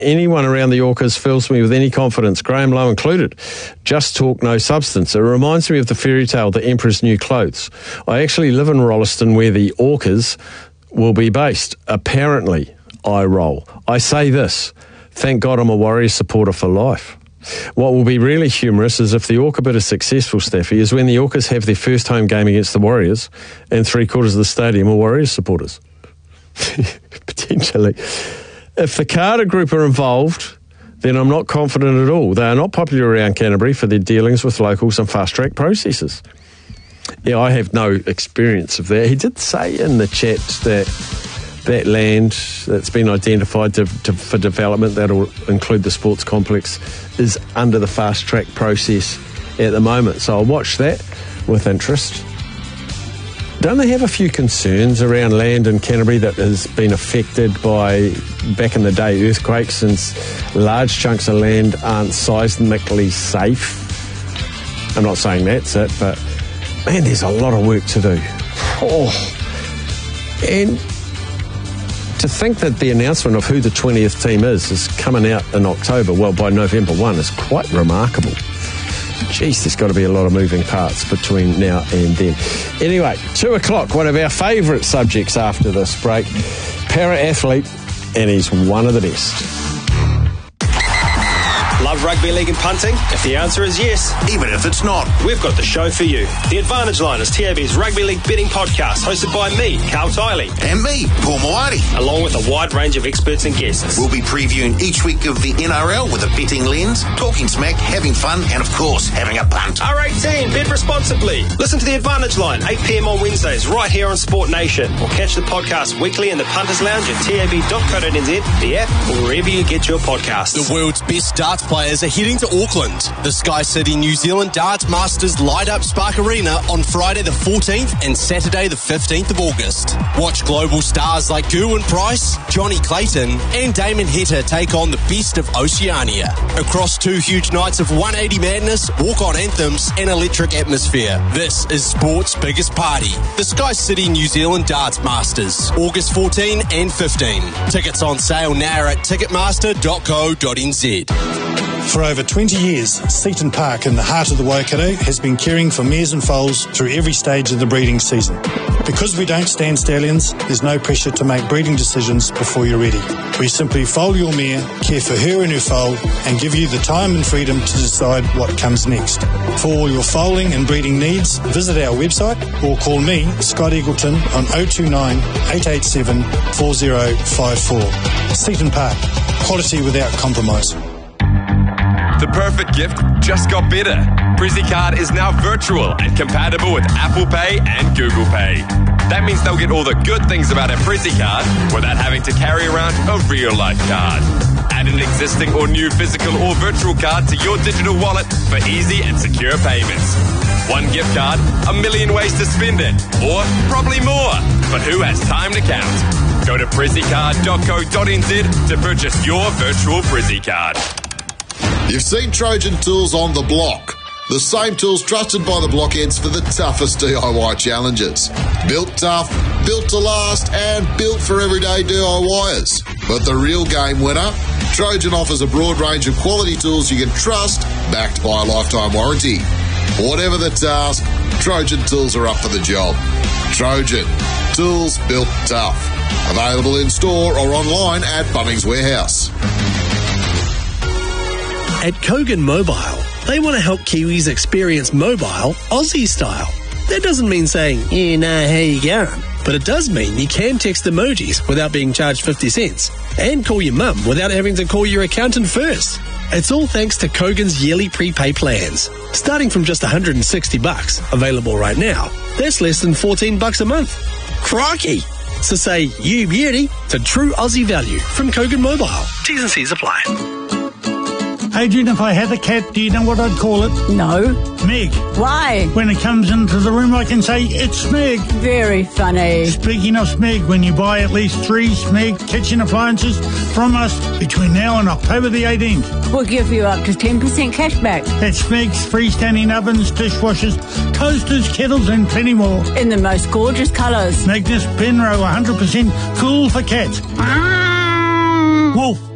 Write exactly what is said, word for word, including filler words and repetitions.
anyone around the Orcas fills me with any confidence, Graham Lowe included. Just talk, no substance. It reminds me of the fairy tale, The Emperor's New Clothes. I actually live in Rolleston where the Orcas will be based. Apparently, I roll. I say this, thank God I'm a Warriors supporter for life. What will be really humorous is if the Orca bit is successful, Staffy, is when the Orcas have their first home game against the Warriors and three quarters of the stadium are Warriors supporters. Potentially. If the Carter Group are involved, then I'm not confident at all. They are not popular around Canterbury for their dealings with locals and fast-track processes. Yeah, I have no experience of that. He did say in the chat that that land that's been identified to, to, for development, that'll include the sports complex, is under the fast-track process at the moment. So I'll watch that with interest. Don't they have a few concerns around land in Canterbury that has been affected by, back in the day, earthquakes, since large chunks of land aren't seismically safe? I'm not saying that's it, but man, there's a lot of work to do. Oh. And to think that the announcement of who the twentieth team is is coming out in October, well, by November first, is quite remarkable. Jeez, there's got to be a lot of moving parts between now and then. Anyway, two o'clock, one of our favourite subjects after this break, para-athlete, and he's one of the best. Love rugby league and punting? If the answer is yes, even if it's not, we've got the show for you. The Advantage Line is T A B's rugby league betting podcast, hosted by me, Carl Tiley. And me, Paul Moati. Along with a wide range of experts and guests. We'll be previewing each week of the N R L with a betting lens, talking smack, having fun, and of course, having a punt. R eighteen, bet responsibly. Listen to the Advantage Line, eight p.m. on Wednesdays, right here on Sport Nation. Or catch the podcast weekly in the Punters Lounge at tab dot co dot n z, the app, or wherever you get your podcasts. The world's best darts players are heading to Auckland. The Sky City New Zealand Darts Masters light up Spark Arena on Friday the fourteenth and Saturday the fifteenth of August. Watch global stars like Gerwyn Price, Johnny Clayton and Damon Heta take on the best of Oceania. Across two huge nights of one eighty madness, walk-on anthems and electric atmosphere. This is sport's biggest party. The Sky City New Zealand Darts Masters, August fourteenth and fifteenth. Tickets on sale now at ticketmaster dot co dot n z. For over twenty years, Seaton Park in the heart of the Waikato has been caring for mares and foals through every stage of the breeding season. Because we don't stand stallions, there's no pressure to make breeding decisions before you're ready. We simply foal your mare, care for her and her foal, and give you the time and freedom to decide what comes next. For all your foaling and breeding needs, visit our website or call me, Scott Eagleton, on oh two nine, eight eight seven, four oh five four. Seaton Park, quality without compromise. The perfect gift just got better. PrezzyCard is now virtual and compatible with Apple Pay and Google Pay. That means they'll get all the good things about a PrezzyCard without having to carry around a real-life card. Add an existing or new physical or virtual card to your digital wallet for easy and secure payments. One gift card, a million ways to spend it, or probably more. But who has time to count? Go to prezzycard dot co dot n z to purchase your virtual PrezzyCard. You've seen Trojan Tools on the block. The same tools trusted by the blockheads for the toughest D I Y challenges. Built tough, built to last, and built for everyday DIYers. But the real game winner? Trojan offers a broad range of quality tools you can trust, backed by a lifetime warranty. Whatever the task, Trojan Tools are up for the job. Trojan, tools built tough. Available in store or online at Bunnings Warehouse. At Kogan Mobile, they want to help Kiwis experience mobile Aussie style. That doesn't mean saying, yeah, nah, how you going? But it does mean you can text emojis without being charged fifty cents and call your mum without having to call your accountant first. It's all thanks to Kogan's yearly prepay plans. Starting from just one hundred sixty bucks, available right now, that's less than fourteen bucks a month. Crikey! So say, you beauty, to true Aussie value from Kogan Mobile. T's and C's apply. Adrian, if I had a cat, do you know what I'd call it? No. Meg. Why? When it comes into the room, I can say, it's Smeg. Very funny. Speaking of Smeg, when you buy at least three Smeg kitchen appliances from us between now and October the eighteenth, we'll give you up to ten percent cash back. That's Smeg's freestanding ovens, dishwashers, toasters, kettles, and plenty more. In the most gorgeous colours. Magnus Penro, one hundred percent cool for cats. Wolf.